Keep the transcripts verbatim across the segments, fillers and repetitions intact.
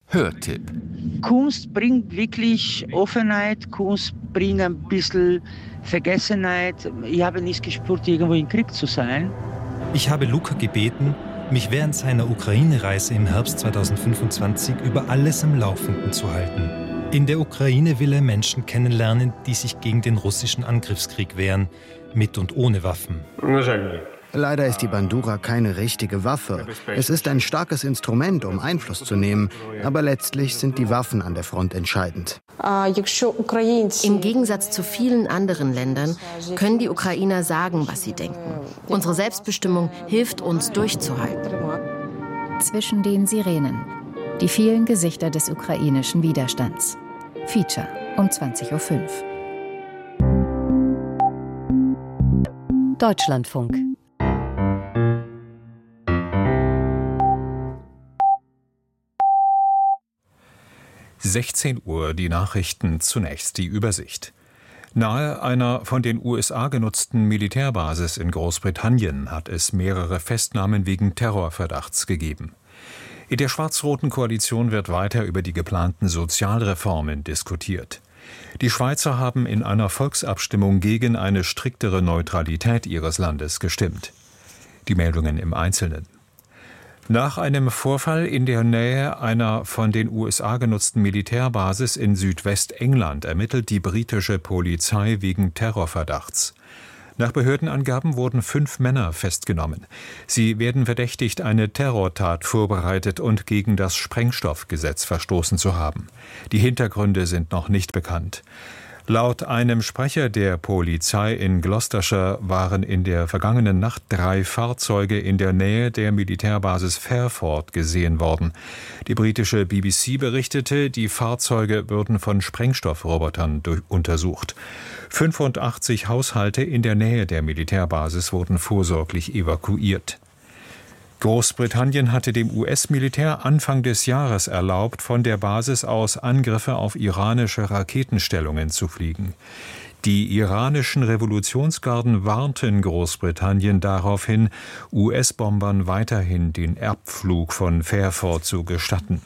Hörtipp. Kunst bringt wirklich Offenheit, Kunst bringt ein bisschen Vergessenheit. Ich habe nicht gespürt, irgendwo im Krieg zu sein. Ich habe Luca gebeten, mich während seiner Ukraine-Reise im Herbst zweitausendfünfundzwanzig über alles am Laufenden zu halten. In der Ukraine will er Menschen kennenlernen, die sich gegen den russischen Angriffskrieg wehren, mit und ohne Waffen. Leider ist die Bandura keine richtige Waffe. Es ist ein starkes Instrument, um Einfluss zu nehmen, aber letztlich sind die Waffen an der Front entscheidend. Im Gegensatz zu vielen anderen Ländern können die Ukrainer sagen, was sie denken. Unsere Selbstbestimmung hilft uns, durchzuhalten. Zwischen den Sirenen. Die vielen Gesichter des ukrainischen Widerstands. Feature um zwanzig Uhr fünf. Deutschlandfunk. sechzehn Uhr, die Nachrichten, zunächst die Übersicht. Nahe einer von den U S A genutzten Militärbasis in Großbritannien hat es mehrere Festnahmen wegen Terrorverdachts gegeben. In der schwarz-roten Koalition wird weiter über die geplanten Sozialreformen diskutiert. Die Schweizer haben in einer Volksabstimmung gegen eine striktere Neutralität ihres Landes gestimmt. Die Meldungen im Einzelnen. Nach einem Vorfall in der Nähe einer von den U S A genutzten Militärbasis in Südwestengland ermittelt die britische Polizei wegen Terrorverdachts. Nach Behördenangaben wurden fünf Männer festgenommen. Sie werden verdächtigt, eine Terrortat vorbereitet und gegen das Sprengstoffgesetz verstoßen zu haben. Die Hintergründe sind noch nicht bekannt. Laut einem Sprecher der Polizei in Gloucestershire waren in der vergangenen Nacht drei Fahrzeuge in der Nähe der Militärbasis Fairford gesehen worden. Die britische B B C berichtete, die Fahrzeuge würden von Sprengstoffrobotern untersucht. fünfundachtzig Haushalte in der Nähe der Militärbasis wurden vorsorglich evakuiert. Großbritannien hatte dem U S-Militär Anfang des Jahres erlaubt, von der Basis aus Angriffe auf iranische Raketenstellungen zu fliegen. Die iranischen Revolutionsgarden warnten Großbritannien daraufhin, U S-Bombern weiterhin den Erbflug von Fairford zu gestatten.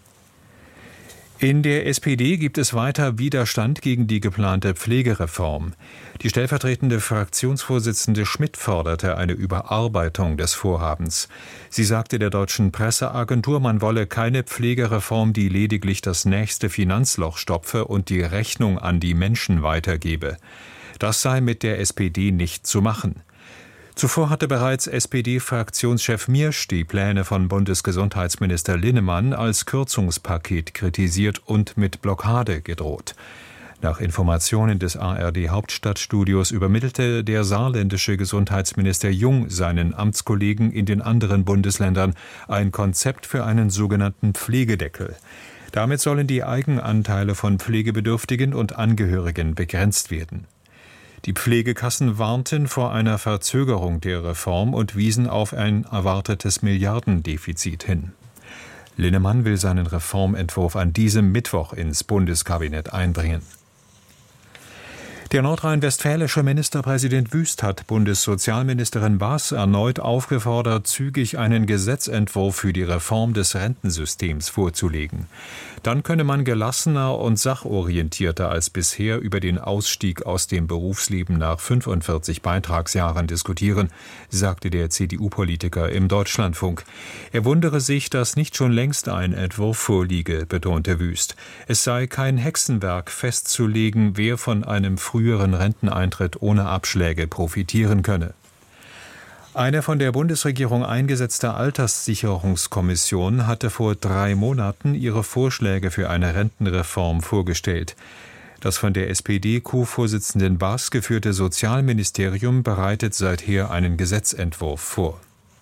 In der S P D gibt es weiter Widerstand gegen die geplante Pflegereform. Die stellvertretende Fraktionsvorsitzende Schmidt forderte eine Überarbeitung des Vorhabens. Sie sagte der deutschen Presseagentur, man wolle keine Pflegereform, die lediglich das nächste Finanzloch stopfe und die Rechnung an die Menschen weitergebe. Das sei mit der S P D nicht zu machen. Zuvor hatte bereits S P D-Fraktionschef Miersch die Pläne von Bundesgesundheitsminister Linnemann als Kürzungspaket kritisiert und mit Blockade gedroht. Nach Informationen des A R D-Hauptstadtstudios übermittelte der saarländische Gesundheitsminister Jung seinen Amtskollegen in den anderen Bundesländern ein Konzept für einen sogenannten Pflegedeckel. Damit sollen die Eigenanteile von Pflegebedürftigen und Angehörigen begrenzt werden. Die Pflegekassen warnten vor einer Verzögerung der Reform und wiesen auf ein erwartetes Milliardendefizit hin. Linnemann will seinen Reformentwurf an diesem Mittwoch ins Bundeskabinett einbringen. Der nordrhein-westfälische Ministerpräsident Wüst hat Bundessozialministerin Baas erneut aufgefordert, zügig einen Gesetzentwurf für die Reform des Rentensystems vorzulegen. Dann könne man gelassener und sachorientierter als bisher über den Ausstieg aus dem Berufsleben nach fünfundvierzig Beitragsjahren diskutieren, sagte der C D U-Politiker im Deutschlandfunk. Er wundere sich, dass nicht schon längst ein Entwurf vorliege, betonte Wüst. Es sei kein Hexenwerk festzulegen, wer von einem früheren Renteneintritt ohne Abschläge profitieren könne. Eine von der Bundesregierung eingesetzte Alterssicherungskommission hatte vor drei Monaten ihre Vorschläge für eine Rentenreform vorgestellt. Das von der S P D-Co-Vorsitzenden Baas geführte Sozialministerium bereitet seither einen Gesetzentwurf vor.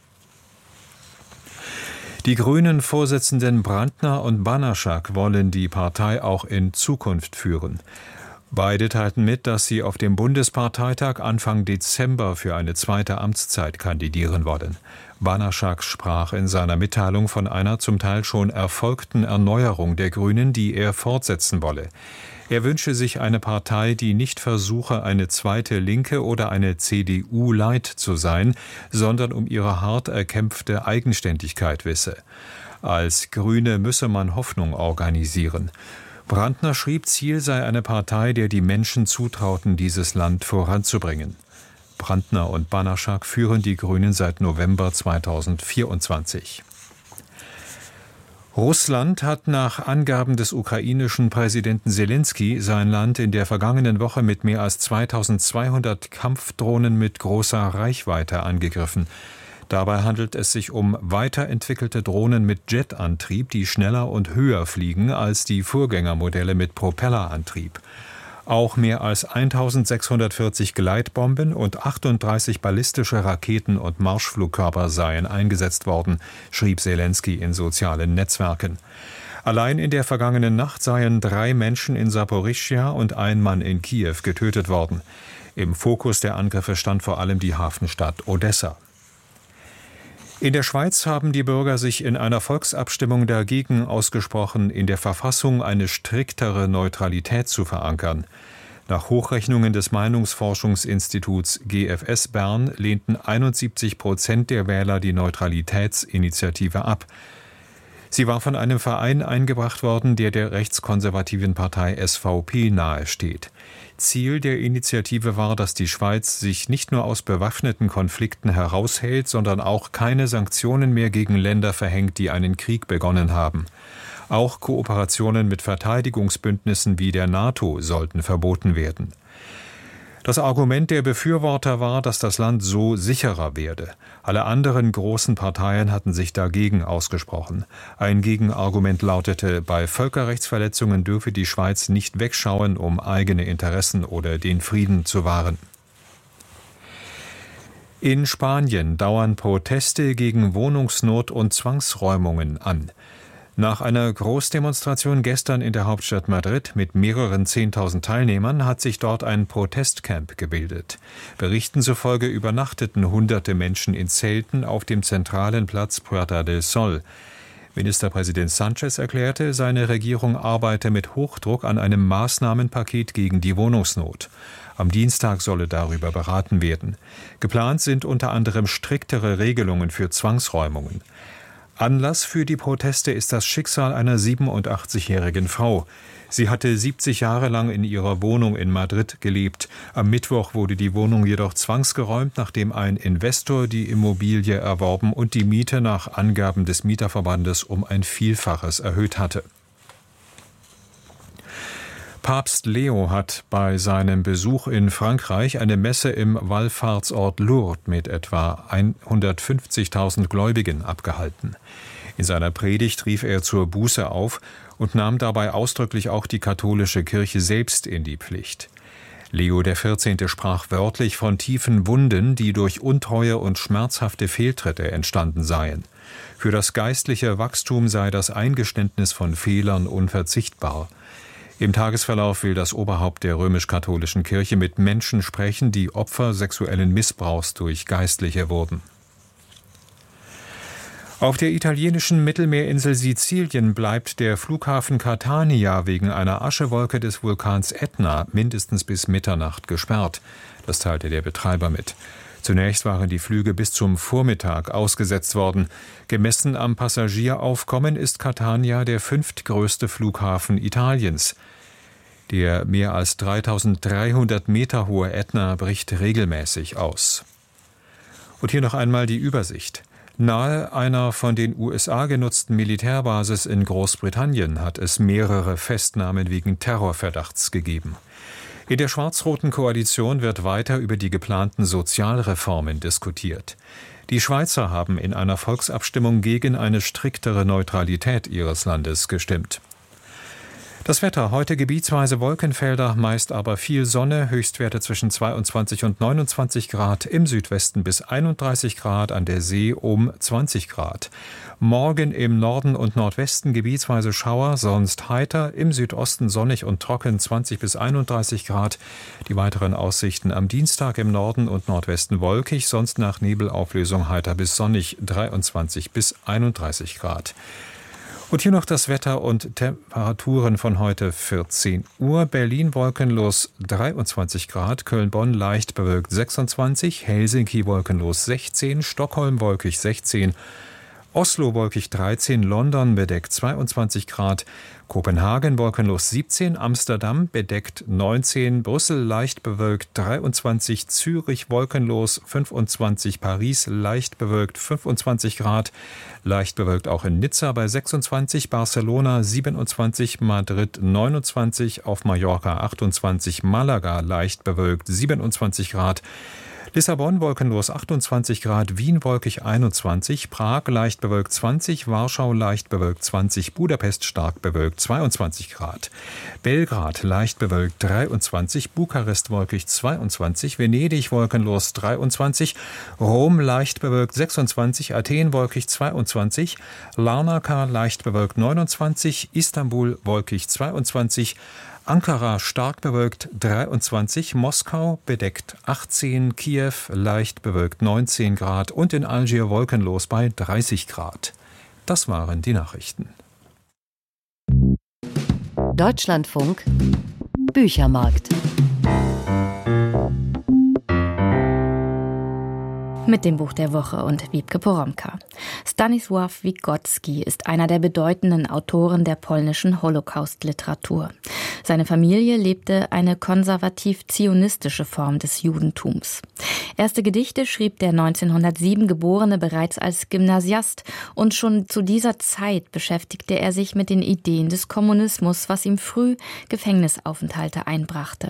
Die Grünen-Vorsitzenden Brandner und Banaschak wollen die Partei auch in Zukunft führen. Beide teilten mit, dass sie auf dem Bundesparteitag Anfang Dezember für eine zweite Amtszeit kandidieren wollen. Banaschak sprach in seiner Mitteilung von einer zum Teil schon erfolgten Erneuerung der Grünen, die er fortsetzen wolle. Er wünsche sich eine Partei, die nicht versuche, eine zweite Linke oder eine C D U-Light zu sein, sondern um ihre hart erkämpfte Eigenständigkeit wisse. Als Grüne müsse man Hoffnung organisieren. Brandner schrieb, Ziel sei eine Partei, der die Menschen zutrauten, dieses Land voranzubringen. Brandner und Banaschak führen die Grünen seit November zweitausendvierundzwanzig. Russland hat nach Angaben des ukrainischen Präsidenten Selenskyj sein Land in der vergangenen Woche mit mehr als zweitausendzweihundert Kampfdrohnen mit großer Reichweite angegriffen. Dabei handelt es sich um weiterentwickelte Drohnen mit Jetantrieb, die schneller und höher fliegen als die Vorgängermodelle mit Propellerantrieb. Auch mehr als eintausendsechshundertvierzig Gleitbomben und achtunddreißig ballistische Raketen und Marschflugkörper seien eingesetzt worden, schrieb Selenskyj in sozialen Netzwerken. Allein in der vergangenen Nacht seien drei Menschen in Saporischschja und ein Mann in Kiew getötet worden. Im Fokus der Angriffe stand vor allem die Hafenstadt Odessa. In der Schweiz haben die Bürger sich in einer Volksabstimmung dagegen ausgesprochen, in der Verfassung eine striktere Neutralität zu verankern. Nach Hochrechnungen des Meinungsforschungsinstituts G F S Bern lehnten einundsiebzig Prozent der Wähler die Neutralitätsinitiative ab. Sie war von einem Verein eingebracht worden, der der rechtskonservativen Partei S V P nahesteht. Ziel der Initiative war, dass die Schweiz sich nicht nur aus bewaffneten Konflikten heraushält, sondern auch keine Sanktionen mehr gegen Länder verhängt, die einen Krieg begonnen haben. Auch Kooperationen mit Verteidigungsbündnissen wie der NATO sollten verboten werden. Das Argument der Befürworter war, dass das Land so sicherer werde. Alle anderen großen Parteien hatten sich dagegen ausgesprochen. Ein Gegenargument lautete, bei Völkerrechtsverletzungen dürfe die Schweiz nicht wegschauen, um eigene Interessen oder den Frieden zu wahren. In Spanien dauern Proteste gegen Wohnungsnot und Zwangsräumungen an. Nach einer Großdemonstration gestern in der Hauptstadt Madrid mit mehreren zehntausend Teilnehmern hat sich dort ein Protestcamp gebildet. Berichten zufolge übernachteten hunderte Menschen in Zelten auf dem zentralen Platz Puerta del Sol. Ministerpräsident Sánchez erklärte, seine Regierung arbeite mit Hochdruck an einem Maßnahmenpaket gegen die Wohnungsnot. Am Dienstag solle darüber beraten werden. Geplant sind unter anderem striktere Regelungen für Zwangsräumungen. Anlass für die Proteste ist das Schicksal einer siebenundachtzigjährigen Frau. Sie hatte siebzig Jahre lang in ihrer Wohnung in Madrid gelebt. Am Mittwoch wurde die Wohnung jedoch zwangsgeräumt, nachdem ein Investor die Immobilie erworben und die Miete nach Angaben des Mieterverbandes um ein Vielfaches erhöht hatte. Papst Leo hat bei seinem Besuch in Frankreich eine Messe im Wallfahrtsort Lourdes mit etwa hundertfünfzigtausend Gläubigen abgehalten. In seiner Predigt rief er zur Buße auf und nahm dabei ausdrücklich auch die katholische Kirche selbst in die Pflicht. Leo der Vierzehnte sprach wörtlich von tiefen Wunden, die durch Untreue und schmerzhafte Fehltritte entstanden seien. Für das geistliche Wachstum sei das Eingeständnis von Fehlern unverzichtbar. Im Tagesverlauf will das Oberhaupt der römisch-katholischen Kirche mit Menschen sprechen, die Opfer sexuellen Missbrauchs durch Geistliche wurden. Auf der italienischen Mittelmeerinsel Sizilien bleibt der Flughafen Catania wegen einer Aschewolke des Vulkans Ätna mindestens bis Mitternacht gesperrt. Das teilte der Betreiber mit. Zunächst waren die Flüge bis zum Vormittag ausgesetzt worden. Gemessen am Passagieraufkommen ist Catania der fünftgrößte Flughafen Italiens. Der mehr als dreitausenddreihundert Meter hohe Ätna bricht regelmäßig aus. Und hier noch einmal die Übersicht. Nahe einer von den U S A genutzten Militärbasis in Großbritannien hat es mehrere Festnahmen wegen Terrorverdachts gegeben. In der schwarz-roten Koalition wird weiter über die geplanten Sozialreformen diskutiert. Die Schweizer haben in einer Volksabstimmung gegen eine striktere Neutralität ihres Landes gestimmt. Das Wetter: heute gebietsweise Wolkenfelder, meist aber viel Sonne, Höchstwerte zwischen zweiundzwanzig und neunundzwanzig Grad, im Südwesten bis einunddreißig Grad, an der See um zwanzig Grad. Morgen im Norden und Nordwesten gebietsweise Schauer, sonst heiter, im Südosten sonnig und trocken, zwanzig bis einunddreißig Grad. Die weiteren Aussichten: am Dienstag im Norden und Nordwesten wolkig, sonst nach Nebelauflösung heiter bis sonnig, dreiundzwanzig bis einunddreißig Grad. Und hier noch das Wetter und Temperaturen von heute vierzehn Uhr. Berlin wolkenlos dreiundzwanzig Grad, Köln-Bonn leicht bewölkt sechsundzwanzig, Helsinki wolkenlos sechzehn, Stockholm wolkig sechzehn Oslo wolkig dreizehn, London bedeckt zweiundzwanzig Grad, Kopenhagen wolkenlos siebzehn, Amsterdam bedeckt neunzehn, Brüssel leicht bewölkt dreiundzwanzig, Zürich wolkenlos fünfundzwanzig, Paris leicht bewölkt fünfundzwanzig Grad, leicht bewölkt auch in Nizza bei sechsundzwanzig, Barcelona siebenundzwanzig, Madrid neunundzwanzig, auf Mallorca achtundzwanzig, Malaga leicht bewölkt siebenundzwanzig Grad, Lissabon wolkenlos achtundzwanzig Grad, Wien wolkig einundzwanzig, Prag leicht bewölkt zwanzig, Warschau leicht bewölkt zwanzig, Budapest stark bewölkt zweiundzwanzig Grad, Belgrad leicht bewölkt dreiundzwanzig, Bukarest wolkig zweiundzwanzig, Venedig wolkenlos dreiundzwanzig, Rom leicht bewölkt sechsundzwanzig, Athen wolkig zweiundzwanzig, Larnaca leicht bewölkt neunundzwanzig, Istanbul wolkig zweiundzwanzig, Ankara stark bewölkt dreiundzwanzig, Moskau bedeckt achtzehn, Kiew leicht bewölkt neunzehn Grad und in Algier wolkenlos bei dreißig Grad. Das waren die Nachrichten. Deutschlandfunk Büchermarkt. Mit dem Buch der Woche und Wiebke Poromka. Stanisław Wygocki ist einer der bedeutenden Autoren der polnischen Holocaust-Literatur. Seine Familie lebte eine konservativ-zionistische Form des Judentums. Erste Gedichte schrieb der neunzehnhundertsieben Geborene bereits als Gymnasiast und schon zu dieser Zeit beschäftigte er sich mit den Ideen des Kommunismus, was ihm früh Gefängnisaufenthalte einbrachte.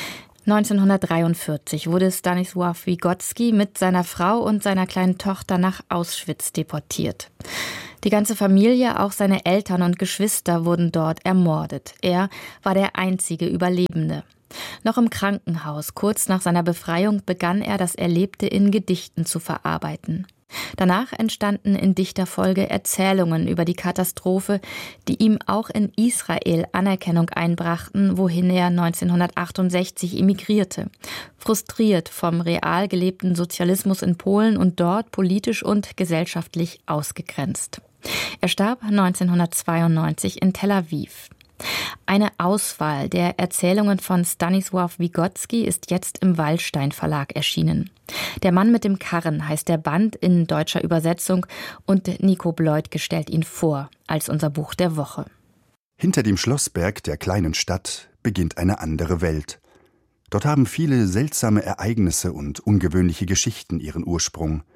neunzehnhundertdreiundvierzig wurde Stanisław Wygocki mit seiner Frau und seiner kleinen Tochter nach Auschwitz deportiert. Die ganze Familie, auch seine Eltern und Geschwister wurden dort ermordet. Er war der einzige Überlebende. Noch im Krankenhaus, kurz nach seiner Befreiung, begann er, das Erlebte in Gedichten zu verarbeiten. Danach entstanden in dichter Folge Erzählungen über die Katastrophe, die ihm auch in Israel Anerkennung einbrachten, wohin er neunzehnhundertachtundsechzig emigrierte. Frustriert vom real gelebten Sozialismus in Polen und dort politisch und gesellschaftlich ausgegrenzt. Er starb neunzehnhundertzweiundneunzig in Tel Aviv. Eine Auswahl der Erzählungen von Stanisław Wygocki ist jetzt im Wallstein Verlag erschienen. Der Mann mit dem Karren heißt der Band in deutscher Übersetzung und Nico Bleutke stellt ihn vor als unser Buch der Woche. Hinter dem Schlossberg der kleinen Stadt beginnt eine andere Welt. Dort haben viele seltsame Ereignisse und ungewöhnliche Geschichten ihren Ursprung.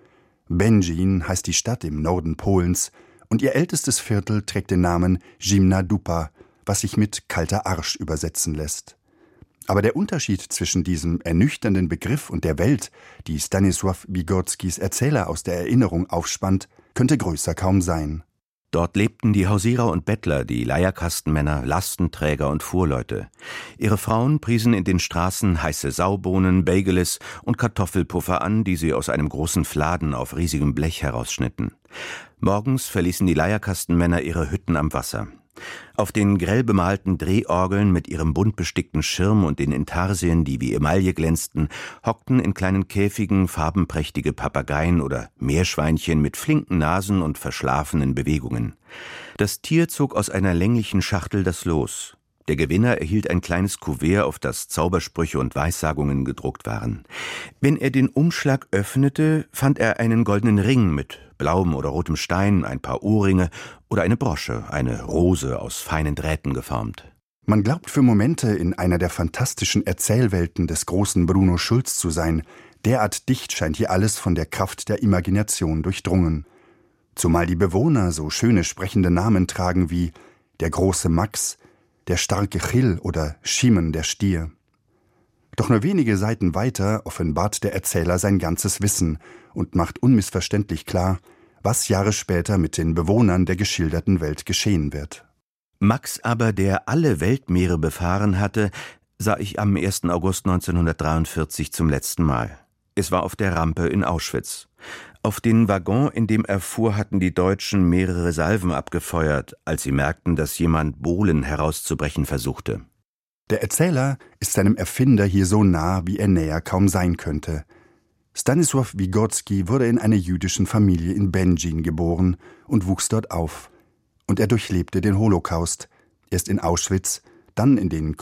Będzin heißt die Stadt im Norden Polens und ihr ältestes Viertel trägt den Namen Zimna Dupa, was sich mit kalter Arsch übersetzen lässt. Aber der Unterschied zwischen diesem ernüchternden Begriff und der Welt, die Stanisław Wygockis Erzähler aus der Erinnerung aufspannt, könnte größer kaum sein. Dort lebten die Hausierer und Bettler, die Leierkastenmänner, Lastenträger und Fuhrleute. Ihre Frauen priesen in den Straßen heiße Saubohnen, Bageles und Kartoffelpuffer an, die sie aus einem großen Fladen auf riesigem Blech herausschnitten. Morgens verließen die Leierkastenmänner ihre Hütten am Wasser. Auf den grell bemalten Drehorgeln mit ihrem bunt bestickten Schirm und den Intarsien, die wie Emaille glänzten, hockten in kleinen Käfigen farbenprächtige Papageien oder Meerschweinchen mit flinken Nasen und verschlafenen Bewegungen. Das Tier zog aus einer länglichen Schachtel das Los. Der Gewinner erhielt ein kleines Kuvert, auf das Zaubersprüche und Weissagungen gedruckt waren. Wenn er den Umschlag öffnete, fand er einen goldenen Ring mit blauem oder rotem Stein, ein paar Ohrringe oder eine Brosche, eine Rose aus feinen Drähten geformt. Man glaubt für Momente, in einer der fantastischen Erzählwelten des großen Bruno Schulz zu sein. Derart dicht scheint hier alles von der Kraft der Imagination durchdrungen. Zumal die Bewohner so schöne sprechende Namen tragen wie der große Max, der starke Chill oder Schiemen der Stier. Doch nur wenige Seiten weiter offenbart der Erzähler sein ganzes Wissen und macht unmissverständlich klar, was Jahre später mit den Bewohnern der geschilderten Welt geschehen wird. Max aber, der alle Weltmeere befahren hatte, sah ich am ersten August neunzehnhundertdreiundvierzig zum letzten Mal. Es war auf der Rampe in Auschwitz. Auf den Waggon, in dem er fuhr, hatten die Deutschen mehrere Salven abgefeuert, als sie merkten, dass jemand Bohlen herauszubrechen versuchte. Der Erzähler ist seinem Erfinder hier so nah, wie er näher kaum sein könnte. Stanisław Wygocki wurde in einer jüdischen Familie in Będzin geboren und wuchs dort auf. Und er durchlebte den Holocaust, erst in Auschwitz, dann in den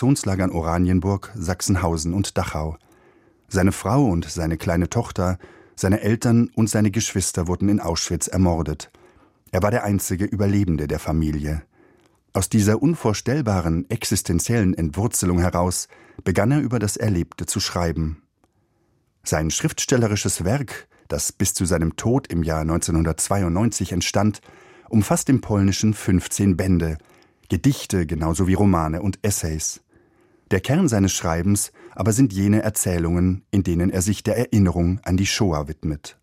Konzentrationslagern Oranienburg, Sachsenhausen und Dachau. Seine Frau und seine kleine Tochter Seine Eltern und seine Geschwister wurden in Auschwitz ermordet. Er war der einzige Überlebende der Familie. Aus dieser unvorstellbaren existenziellen Entwurzelung heraus begann er über das Erlebte zu schreiben. Sein schriftstellerisches Werk, das bis zu seinem Tod im Jahr neunzehnhundertzweiundneunzig entstand, umfasst im Polnischen fünfzehn Bände, Gedichte genauso wie Romane und Essays. Der Kern seines Schreibens aber sind jene Erzählungen, in denen er sich der Erinnerung an die Shoah widmet.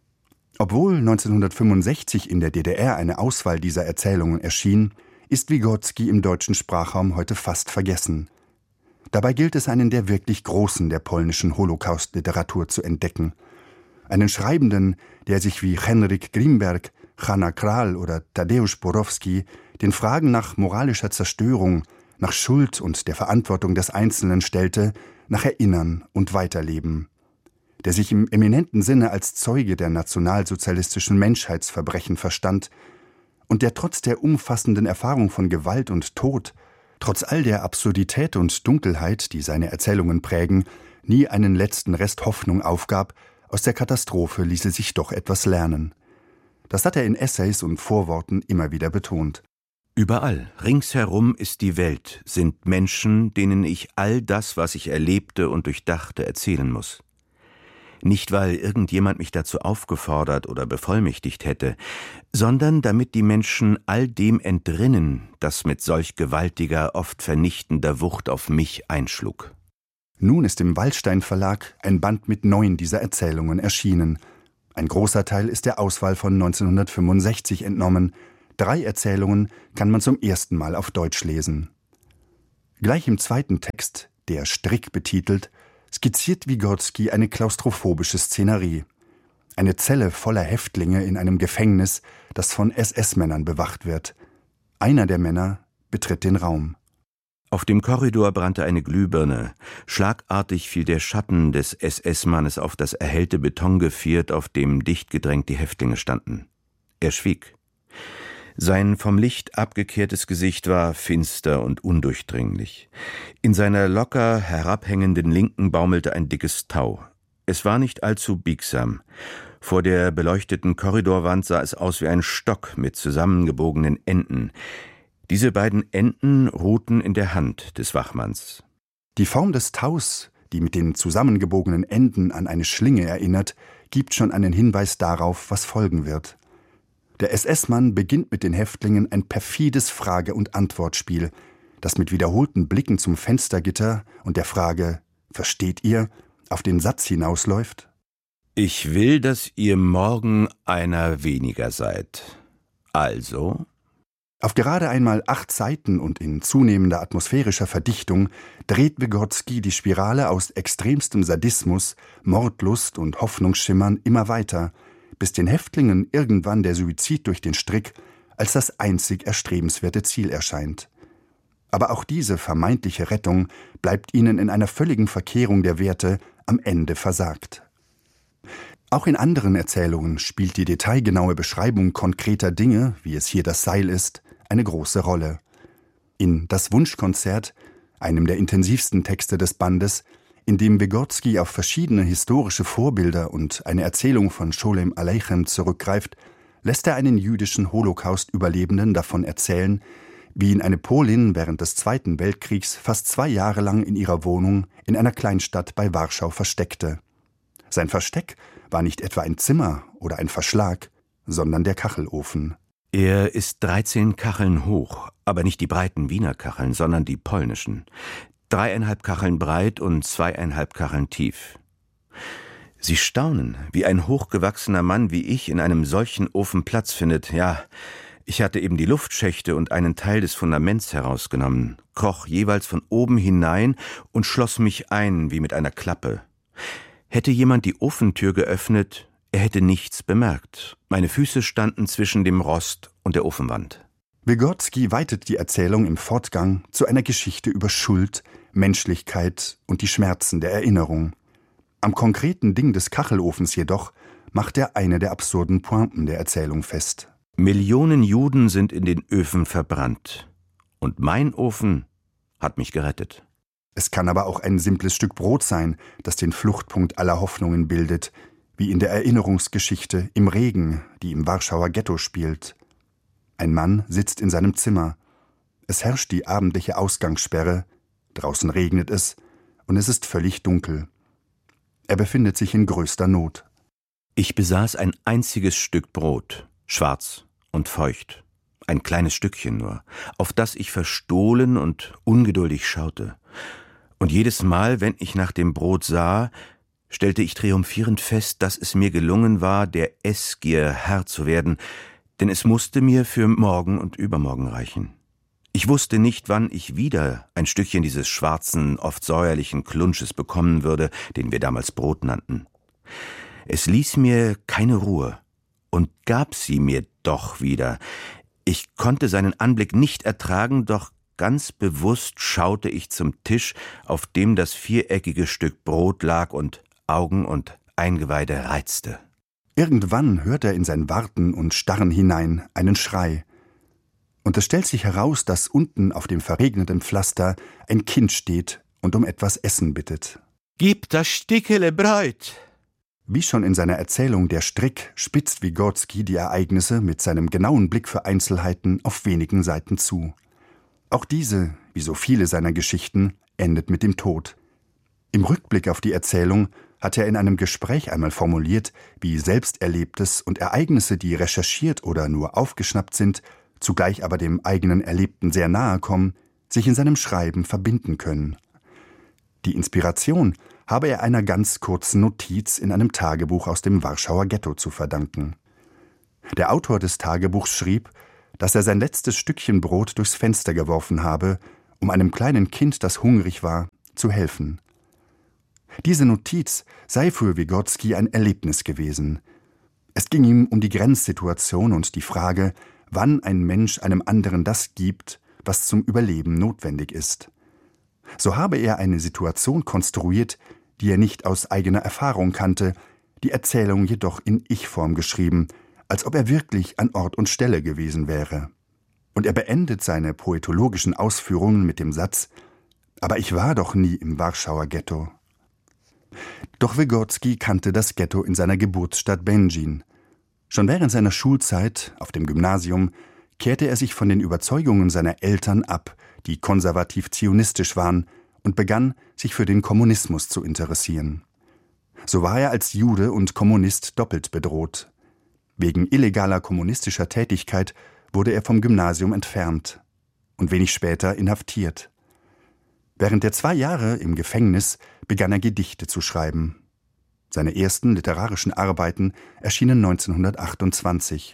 Obwohl neunzehnhundertfünfundsechzig in der D D R eine Auswahl dieser Erzählungen erschien, ist Wygotsky im deutschen Sprachraum heute fast vergessen. Dabei gilt es, einen der wirklich Großen der polnischen Holocaust-Literatur zu entdecken. Einen Schreibenden, der sich wie Henryk Grimberg, Hanna Kral oder Tadeusz Borowski den Fragen nach moralischer Zerstörung, nach Schuld und der Verantwortung des Einzelnen stellte, nach Erinnern und Weiterleben. Der sich im eminenten Sinne als Zeuge der nationalsozialistischen Menschheitsverbrechen verstand und der trotz der umfassenden Erfahrung von Gewalt und Tod, trotz all der Absurdität und Dunkelheit, die seine Erzählungen prägen, nie einen letzten Rest Hoffnung aufgab, aus der Katastrophe ließe sich doch etwas lernen. Das hat er in Essays und Vorworten immer wieder betont. Überall, ringsherum ist die Welt, sind Menschen, denen ich all das, was ich erlebte und durchdachte, erzählen muss. Nicht, weil irgendjemand mich dazu aufgefordert oder bevollmächtigt hätte, sondern damit die Menschen all dem entrinnen, das mit solch gewaltiger, oft vernichtender Wucht auf mich einschlug. Nun ist im Wallstein Verlag ein Band mit neun dieser Erzählungen erschienen. Ein großer Teil ist der Auswahl von neunzehnhundertfünfundsechzig entnommen. Drei Erzählungen kann man zum ersten Mal auf Deutsch lesen. Gleich im zweiten Text, der Strick betitelt, skizziert Wygotsky eine klaustrophobische Szenerie. Eine Zelle voller Häftlinge in einem Gefängnis, das von S S-Männern bewacht wird. Einer der Männer betritt den Raum. Auf dem Korridor brannte eine Glühbirne. Schlagartig fiel der Schatten des S S-Mannes auf das erhellte Betongeviert, auf dem dicht gedrängt die Häftlinge standen. Er schwieg. Sein vom Licht abgekehrtes Gesicht war finster und undurchdringlich. In seiner locker herabhängenden Linken baumelte ein dickes Tau. Es war nicht allzu biegsam. Vor der beleuchteten Korridorwand sah es aus wie ein Stock mit zusammengebogenen Enden. Diese beiden Enden ruhten in der Hand des Wachmanns. Die Form des Taus, die mit den zusammengebogenen Enden an eine Schlinge erinnert, gibt schon einen Hinweis darauf, was folgen wird. Der S S-Mann beginnt mit den Häftlingen ein perfides Frage- und Antwortspiel, das mit wiederholten Blicken zum Fenstergitter und der Frage »Versteht ihr?« auf den Satz hinausläuft: »Ich will, dass ihr morgen einer weniger seid. Also?« Auf gerade einmal acht Seiten und in zunehmender atmosphärischer Verdichtung dreht Wygotsky die Spirale aus extremstem Sadismus, Mordlust und Hoffnungsschimmern immer weiter, bis den Häftlingen irgendwann der Suizid durch den Strick als das einzig erstrebenswerte Ziel erscheint. Aber auch diese vermeintliche Rettung bleibt ihnen in einer völligen Verkehrung der Werte am Ende versagt. Auch in anderen Erzählungen spielt die detailgenaue Beschreibung konkreter Dinge, wie es hier das Seil ist, eine große Rolle. In »Das Wunschkonzert«, einem der intensivsten Texte des Bandes, in dem Wygotsky auf verschiedene historische Vorbilder und eine Erzählung von Scholem Aleichem zurückgreift, lässt er einen jüdischen Holocaust-Überlebenden davon erzählen, wie ihn eine Polin während des Zweiten Weltkriegs fast zwei Jahre lang in ihrer Wohnung in einer Kleinstadt bei Warschau versteckte. Sein Versteck war nicht etwa ein Zimmer oder ein Verschlag, sondern der Kachelofen. Er ist dreizehn Kacheln hoch, aber nicht die breiten Wiener Kacheln, sondern die polnischen. Dreieinhalb Kacheln breit und zweieinhalb Kacheln tief. Sie staunen, wie ein hochgewachsener Mann wie ich in einem solchen Ofen Platz findet. Ja, ich hatte eben die Luftschächte und einen Teil des Fundaments herausgenommen, kroch jeweils von oben hinein und schloss mich ein wie mit einer Klappe. Hätte jemand die Ofentür geöffnet, er hätte nichts bemerkt. Meine Füße standen zwischen dem Rost und der Ofenwand. Wygotsky weitet die Erzählung im Fortgang zu einer Geschichte über Schuld, Menschlichkeit und die Schmerzen der Erinnerung. Am konkreten Ding des Kachelofens jedoch macht er eine der absurden Pointen der Erzählung fest. Millionen Juden sind in den Öfen verbrannt. Und mein Ofen hat mich gerettet. Es kann aber auch ein simples Stück Brot sein, das den Fluchtpunkt aller Hoffnungen bildet, wie in der Erinnerungsgeschichte Im Regen, die im Warschauer Ghetto spielt. Ein Mann sitzt in seinem Zimmer. Es herrscht die abendliche Ausgangssperre, draußen regnet es und es ist völlig dunkel. Er befindet sich in größter Not. Ich besaß ein einziges Stück Brot, schwarz und feucht, ein kleines Stückchen nur, auf das ich verstohlen und ungeduldig schaute. Und jedes Mal, wenn ich nach dem Brot sah, stellte ich triumphierend fest, dass es mir gelungen war, der Essgier Herr zu werden, denn es musste mir für morgen und übermorgen reichen. Ich wusste nicht, wann ich wieder ein Stückchen dieses schwarzen, oft säuerlichen Klunsches bekommen würde, den wir damals Brot nannten. Es ließ mir keine Ruhe und gab sie mir doch wieder. Ich konnte seinen Anblick nicht ertragen, doch ganz bewusst schaute ich zum Tisch, auf dem das viereckige Stück Brot lag und Augen und Eingeweide reizte. Irgendwann hört er in sein Warten und Starren hinein einen Schrei. Und es stellt sich heraus, dass unten auf dem verregneten Pflaster ein Kind steht und um etwas Essen bittet. »Gib das Stickele Bräut!« Wie schon in seiner Erzählung Der Strick spitzt Wygotsky die Ereignisse mit seinem genauen Blick für Einzelheiten auf wenigen Seiten zu. Auch diese, wie so viele seiner Geschichten, endet mit dem Tod. Im Rückblick auf die Erzählung hat er in einem Gespräch einmal formuliert, wie Selbsterlebtes und Ereignisse, die recherchiert oder nur aufgeschnappt sind, zugleich aber dem eigenen Erlebten sehr nahe kommen, sich in seinem Schreiben verbinden können. Die Inspiration habe er einer ganz kurzen Notiz in einem Tagebuch aus dem Warschauer Ghetto zu verdanken. Der Autor des Tagebuchs schrieb, dass er sein letztes Stückchen Brot durchs Fenster geworfen habe, um einem kleinen Kind, das hungrig war, zu helfen. Diese Notiz sei für Wygotsky ein Erlebnis gewesen. Es ging ihm um die Grenzsituation und die Frage, wann ein Mensch einem anderen das gibt, was zum Überleben notwendig ist. So habe er eine Situation konstruiert, die er nicht aus eigener Erfahrung kannte, die Erzählung jedoch in Ich-Form geschrieben, als ob er wirklich an Ort und Stelle gewesen wäre. Und er beendet seine poetologischen Ausführungen mit dem Satz: »Aber ich war doch nie im Warschauer Ghetto.« Doch Wygotsky kannte das Ghetto in seiner Geburtsstadt Będzin. Schon während seiner Schulzeit auf dem Gymnasium kehrte er sich von den Überzeugungen seiner Eltern ab, die konservativ-zionistisch waren, und begann, sich für den Kommunismus zu interessieren. So war er als Jude und Kommunist doppelt bedroht. Wegen illegaler kommunistischer Tätigkeit wurde er vom Gymnasium entfernt und wenig später inhaftiert. Während der zwei Jahre im Gefängnis begann er Gedichte zu schreiben. Seine ersten literarischen Arbeiten erschienen neunzehnhundertachtundzwanzig.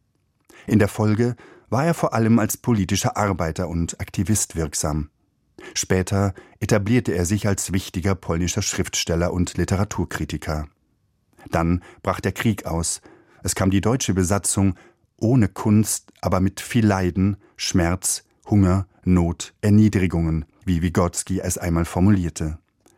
In der Folge war er vor allem als politischer Arbeiter und Aktivist wirksam. Später etablierte er sich als wichtiger polnischer Schriftsteller und Literaturkritiker. Dann brach der Krieg aus. Es kam die deutsche Besatzung, ohne Kunst, aber mit viel Leiden, Schmerz, Hunger, Not, Erniedrigungen, wie Wygotsky es einmal formulierte.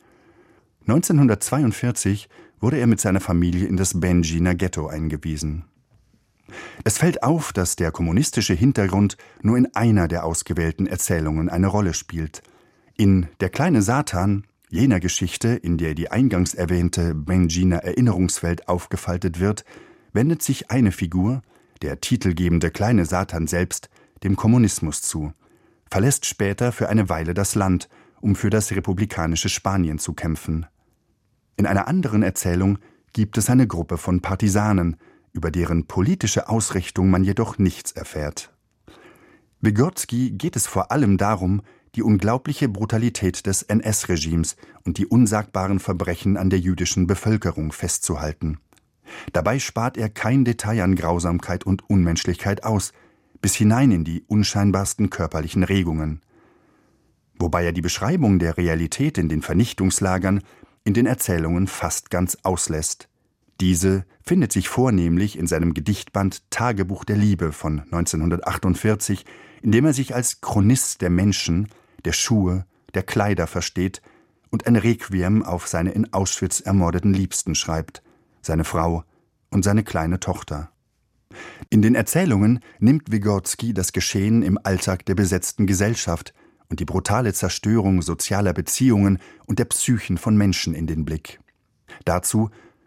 neunzehnhundertzweiundvierzig wurde er mit seiner Familie in das Będziner Ghetto eingewiesen. Es fällt auf, dass der kommunistische Hintergrund nur in einer der ausgewählten Erzählungen eine Rolle spielt. In Der kleine Satan, jener Geschichte, in der die eingangs erwähnte Będziner Erinnerungswelt aufgefaltet wird, wendet sich eine Figur, der titelgebende kleine Satan selbst, dem Kommunismus zu, verlässt später für eine Weile das Land, um für das republikanische Spanien zu kämpfen. In einer anderen Erzählung gibt es eine Gruppe von Partisanen, über deren politische Ausrichtung man jedoch nichts erfährt. Wygotsky geht es vor allem darum, die unglaubliche Brutalität des N S-Regimes und die unsagbaren Verbrechen an der jüdischen Bevölkerung festzuhalten. Dabei spart er kein Detail an Grausamkeit und Unmenschlichkeit aus, bis hinein in die unscheinbarsten körperlichen Regungen. Wobei er die Beschreibung der Realität in den Vernichtungslagern in den Erzählungen fast ganz auslässt. Diese findet sich vornehmlich in seinem Gedichtband Tagebuch der Liebe von neunzehnhundertachtundvierzig, in dem er sich als Chronist der Menschen, der Schuhe, der Kleider versteht und ein Requiem auf seine in Auschwitz ermordeten Liebsten schreibt, seine Frau und seine kleine Tochter. In den Erzählungen nimmt Wygotsky das Geschehen im Alltag der besetzten Gesellschaft und die brutale Zerstörung sozialer Beziehungen und der Psychen von Menschen in den Blick. Dazu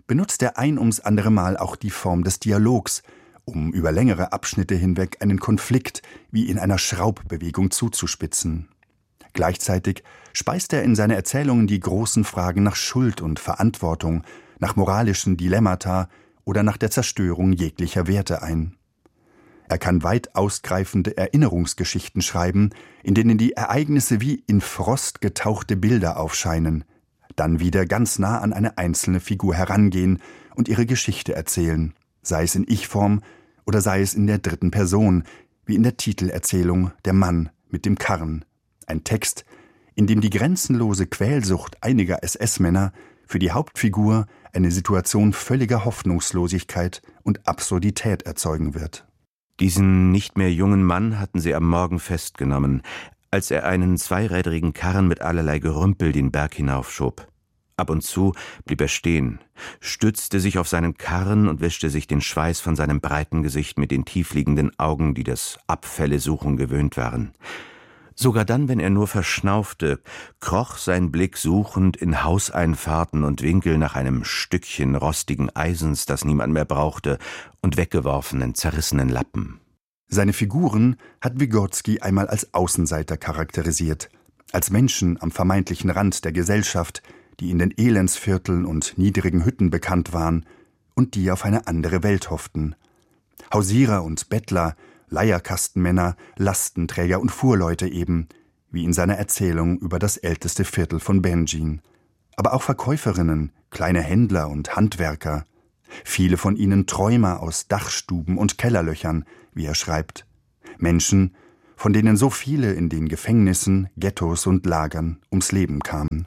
benutzt er ein ums andere Mal auch die Form des Dialogs, um über längere Abschnitte hinweg einen Konflikt wie in einer Schraubbewegung zuzuspitzen. Gleichzeitig speist er in seine Erzählungen die großen Fragen nach Schuld und Verantwortung, nach moralischen Dilemmata oder nach der Zerstörung jeglicher Werte ein. Er kann weit ausgreifende Erinnerungsgeschichten schreiben, in denen die Ereignisse wie in Frost getauchte Bilder aufscheinen, dann wieder ganz nah an eine einzelne Figur herangehen und ihre Geschichte erzählen, sei es in Ich-Form oder sei es in der dritten Person, wie in der Titelerzählung Der Mann mit dem Karren. Ein Text, in dem die grenzenlose Quälsucht einiger S S-Männer für die Hauptfigur eine Situation völliger Hoffnungslosigkeit und Absurdität erzeugen wird. Diesen nicht mehr jungen Mann hatten sie am Morgen festgenommen, als er einen zweirädrigen Karren mit allerlei Gerümpel den Berg hinaufschob. Ab und zu blieb er stehen, stützte sich auf seinen Karren und wischte sich den Schweiß von seinem breiten Gesicht mit den tiefliegenden Augen, die das Abfälle suchen gewöhnt waren. Sogar dann, wenn er nur verschnaufte, kroch sein Blick suchend in Hauseinfahrten und Winkel nach einem Stückchen rostigen Eisens, das niemand mehr brauchte, und weggeworfenen, zerrissenen Lappen. Seine Figuren hat Vygotsky einmal als Außenseiter charakterisiert, als Menschen am vermeintlichen Rand der Gesellschaft, die in den Elendsvierteln und niedrigen Hütten bekannt waren und die auf eine andere Welt hofften. Hausierer und Bettler, Leierkastenmänner, Lastenträger und Fuhrleute eben, wie in seiner Erzählung über das älteste Viertel von Benjin. Aber auch Verkäuferinnen, kleine Händler und Handwerker. Viele von ihnen Träumer aus Dachstuben und Kellerlöchern, wie er schreibt. Menschen, von denen so viele in den Gefängnissen, Ghettos und Lagern ums Leben kamen.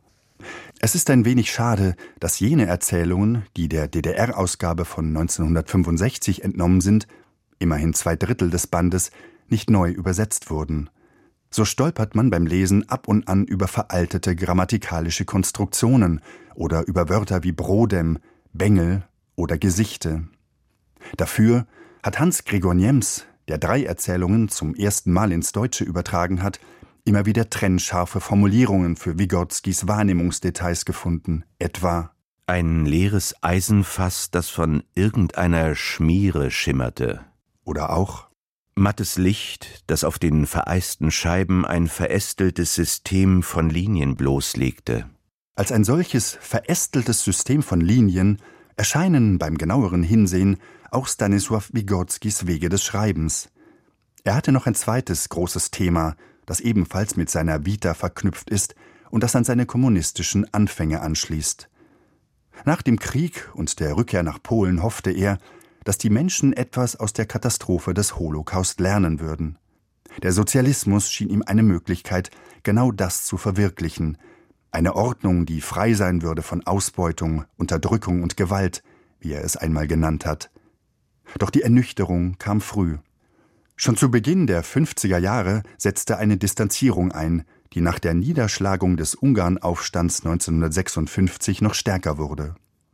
Es ist ein wenig schade, dass jene Erzählungen, die der D D R-Ausgabe von neunzehnhundertfünfundsechzig entnommen sind, immerhin zwei Drittel des Bandes, nicht neu übersetzt wurden. So stolpert man beim Lesen ab und an über veraltete grammatikalische Konstruktionen oder über Wörter wie Brodem, Bengel oder Gesichte. Dafür hat Hans Gregor Niems, der drei Erzählungen zum ersten Mal ins Deutsche übertragen hat, immer wieder trennscharfe Formulierungen für Vygotskys Wahrnehmungsdetails gefunden, etwa ein leeres Eisenfass, das von irgendeiner Schmiere schimmerte. Oder auch mattes Licht, das auf den vereisten Scheiben ein verästeltes System von Linien bloßlegte. Als ein solches verästeltes System von Linien erscheinen beim genaueren Hinsehen auch Stanisław Vygotskys Wege des Schreibens. Er hatte noch ein zweites großes Thema, das ebenfalls mit seiner Vita verknüpft ist und das an seine kommunistischen Anfänge anschließt. Nach dem Krieg und der Rückkehr nach Polen hoffte er, dass die Menschen etwas aus der Katastrophe des Holocaust lernen würden. Der Sozialismus schien ihm eine Möglichkeit, genau das zu verwirklichen. Eine Ordnung, die frei sein würde von Ausbeutung, Unterdrückung und Gewalt, wie er es einmal genannt hat. Doch die Ernüchterung kam früh. Schon zu Beginn der fünfziger Jahre setzte eine Distanzierung ein, die nach der Niederschlagung des Ungarnaufstands neunzehnhundertsechsundfünfzig noch stärker wurde.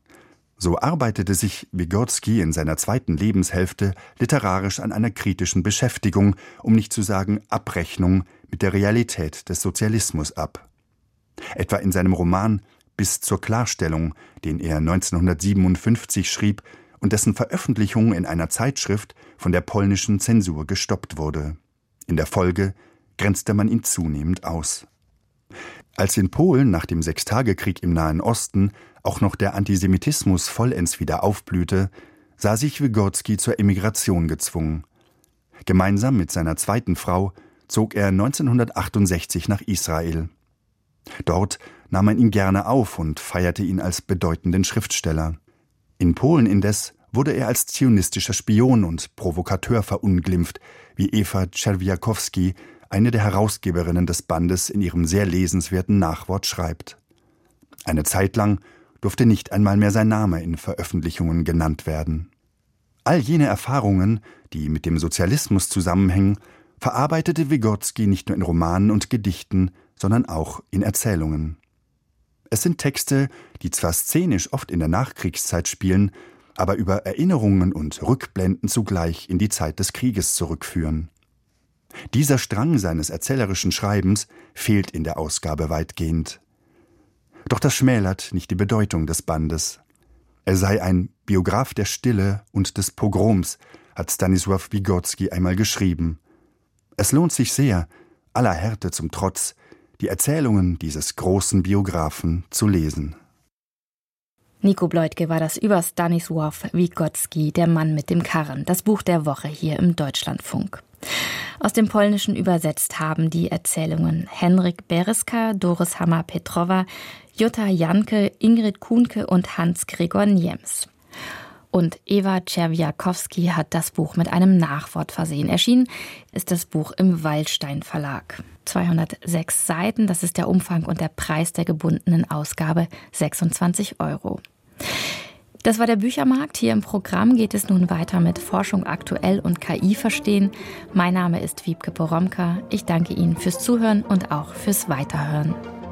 So arbeitete sich Vygotsky in seiner zweiten Lebenshälfte literarisch an einer kritischen Beschäftigung, um nicht zu sagen Abrechnung mit der Realität des Sozialismus ab. Etwa in seinem Roman Bis zur Klarstellung, den er neunzehnhundertsiebenundfünfzig schrieb und dessen Veröffentlichung in einer Zeitschrift von der polnischen Zensur gestoppt wurde. In der Folge grenzte man ihn zunehmend aus. Als in Polen nach dem Sechstagekrieg im Nahen Osten auch noch der Antisemitismus vollends wieder aufblühte, sah sich Vygotsky zur Emigration gezwungen. Gemeinsam mit seiner zweiten Frau zog er neunzehnhundertachtundsechzig nach Israel. Dort nahm man ihn gerne auf und feierte ihn als bedeutenden Schriftsteller. In Polen indes wurde er als zionistischer Spion und Provokateur verunglimpft, wie Eva Czerwiakowski, eine der Herausgeberinnen des Bandes, in ihrem sehr lesenswerten Nachwort schreibt. Eine Zeit lang durfte nicht einmal mehr sein Name in Veröffentlichungen genannt werden. All jene Erfahrungen, die mit dem Sozialismus zusammenhängen, verarbeitete Vygotsky nicht nur in Romanen und Gedichten, sondern auch in Erzählungen. Es sind Texte, die zwar szenisch oft in der Nachkriegszeit spielen, aber über Erinnerungen und Rückblenden zugleich in die Zeit des Krieges zurückführen. Dieser Strang seines erzählerischen Schreibens fehlt in der Ausgabe weitgehend. Doch das schmälert nicht die Bedeutung des Bandes. Er sei ein Biograf der Stille und des Pogroms, hat Stanisław Wygocki einmal geschrieben. Es lohnt sich sehr, aller Härte zum Trotz, die Erzählungen dieses großen Biografen zu lesen. Nico Bleutke war das über Stanisław Wygocki, der Mann mit dem Karren, das Buch der Woche hier im Deutschlandfunk. Aus dem Polnischen übersetzt haben die Erzählungen Henryk Bereska, Doris Hammer-Petrowa, Jutta Janke, Ingrid Kuhnke und Hans-Gregor Niems. Und Eva Czerwiakowski hat das Buch mit einem Nachwort versehen. Erschienen ist das Buch im Waldstein Verlag. zweihundertsechs Seiten, das ist der Umfang und der Preis der gebundenen Ausgabe sechsundzwanzig Euro. Das war der Büchermarkt. Hier im Programm geht es nun weiter mit Forschung aktuell und K I verstehen. Mein Name ist Wiebke Poromka. Ich danke Ihnen fürs Zuhören und auch fürs Weiterhören.